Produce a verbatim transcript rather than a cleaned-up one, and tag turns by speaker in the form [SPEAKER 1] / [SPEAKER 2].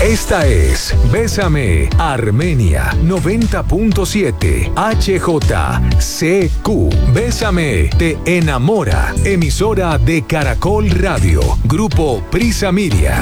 [SPEAKER 1] Esta es Bésame Armenia noventa punto siete H J C Q. Bésame te enamora. Emisora de Caracol Radio. Grupo Prisa Media.